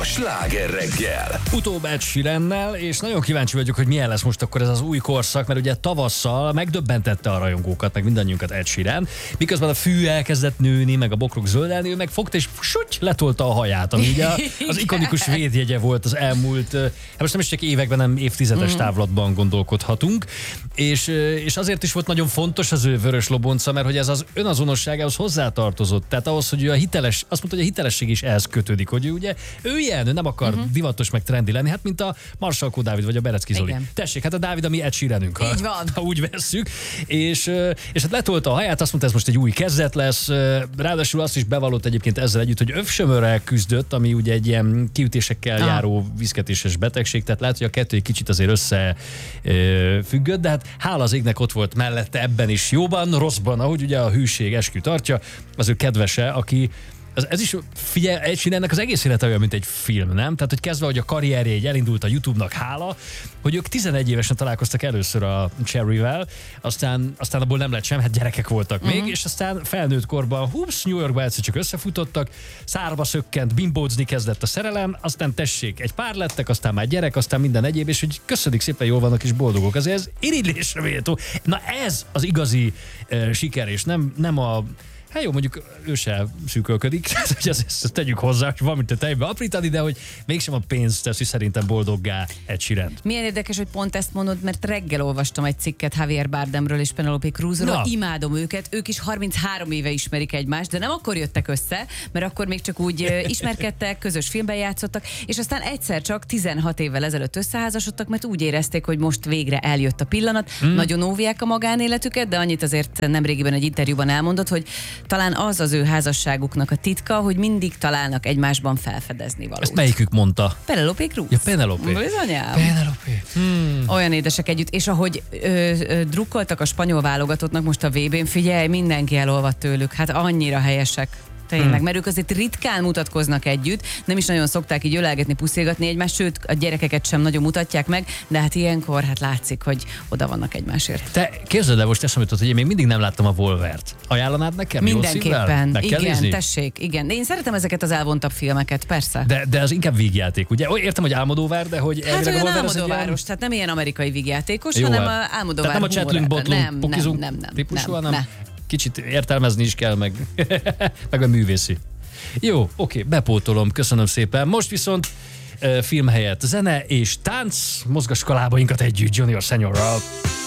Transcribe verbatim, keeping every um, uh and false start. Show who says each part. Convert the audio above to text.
Speaker 1: Sláger reggel.
Speaker 2: Utóbb Ed Sheerannel, és nagyon kíváncsi vagyok, hogy milyen lesz most akkor ez az új korszak, mert ugye tavasszal megdöbbentette a rajongókat, meg mindannyiunkat Ed Sheeran, miközben a fű elkezdett nőni, meg a bokrok zöldelni, ő meg fogta és suty, letolta a haját, ami ugye az ikonikus védjegye volt az elmúlt, hát most nem is csak években, hanem évtizedes távlatban gondolkodhatunk, és, és azért is volt nagyon fontos az ő vörös lobonca, mert hogy ez az önazonosságához hozzátartozott, tehát ahhoz, hogy ő a hiteles, azt mondta, hogy a hitelesség is ehhez kötődik, hogy ő ugye ő ilyen, ő nem akar uh-huh. divatos meg trendi lenni, hát mint a Marsalkó Dávid vagy a Berecki Zoli. Igen. Tessék, hát a Dávid a mi Ed Sheeranünk, ha, ha úgy vesszük. És, és hát letolta a haját, azt mondta, ez most egy új kezdet lesz. Ráadásul azt is bevallott egyébként ezzel együtt, hogy övsömörrel küzdött, ami ugye egy ilyen kiütésekkel ah. járó viszketéses betegség, tehát lehet, hogy a kettő egy kicsit azért összefüggött, de hát hála az égnek ott volt mellette ebben is jóban, rosszban, ahogy ugye a hűség eskü tartja, az ő kedvese, aki Ez, ez is, figyelj, Ed Sheerannek az egész élete olyan, mint egy film, nem? Tehát, hogy kezdve, hogy a karrierje így elindult a YouTube-nak hála, hogy ők tizenegy évesen találkoztak először a Cherryvel, aztán, aztán abból nem lett sem, hát gyerekek voltak még, uh-huh. és aztán felnőtt korban, húps, New Yorkban egyszer csak összefutottak, szárba szökkent, bimbózni kezdett a szerelem, aztán tessék, egy pár lettek, aztán már gyerek, aztán minden egyéb, és hogy köszönik szépen, jól vannak és boldogok. Azért ez irigylésre méltó. Na ez az igazi uh, siker, és nem, nem a Hát jó, mondjuk ő se szűkölködik, hogy ezt, ezt tegyük hozzá, hogy van, mint a tejbe aprítani, de hogy mégsem a pénz teszi szerintem boldoggá Ed Sheerant.
Speaker 3: Milyen érdekes, hogy pont ezt mondod, mert reggel olvastam egy cikket Javier Bardemről és Penelope Cruzról. Na. Imádom őket, ők is harminchárom éve ismerik egymást, de nem akkor jöttek össze, mert akkor még csak úgy ismerkedtek, közös filmben játszottak, és aztán egyszer csak tizenhat évvel ezelőtt összeházasodtak, mert úgy érezték, hogy most végre eljött a pillanat. Hmm. Nagyon óvják a magánéletüket, de annyit azért nemrégiben egy interjúban elmondott, hogy talán az az ő házasságuknak a titka, hogy mindig találnak egymásban felfedezni valót.
Speaker 2: Ezt melyikük mondta?
Speaker 3: Penelope Cruz.
Speaker 2: Ja, Penelope.
Speaker 3: Bizonyám.
Speaker 2: Penelope. Hmm.
Speaker 3: Olyan édesek együtt. És ahogy ö, ö, drukkoltak a spanyol válogatottnak most a vé bén, figyelj, mindenki elolvadt tőlük. Hát annyira helyesek. Tényleg, hmm. mert ők azért ritkán mutatkoznak együtt, nem is nagyon szokták így ölelgetni, puszilgatni egymást, sőt, a gyerekeket sem nagyon mutatják meg, de hát ilyenkor hát látszik, hogy oda vannak egymásért.
Speaker 2: Te képzeld el, most eszembe jutott, hogy én még mindig nem láttam a Wolvert. Ajánlanád nekem?
Speaker 3: Mindenképpen.
Speaker 2: Meg kell
Speaker 3: igen,
Speaker 2: nézni?
Speaker 3: Tessék, igen. De én szeretem ezeket az elvontabb filmeket, persze.
Speaker 2: De, de az inkább vígjáték, ugye? Értem, hogy Álmodóvár, de hogy
Speaker 3: hát olyan álmodováros, tehát nem ilyen amerikai vígjátékos, jó, hanem a álmodovár.
Speaker 2: Tehát nem a csetlünk, botlunk, pokizunk
Speaker 3: nem, nem,
Speaker 2: típusú,
Speaker 3: nem,
Speaker 2: hanem
Speaker 3: nem.
Speaker 2: Kicsit értelmezni is kell, meg, meg a művészi. Jó, oké, bepótolom, köszönöm szépen. Most viszont uh, film helyett zene és tánc, mozgass kalábainkat együtt Junior Seniorral.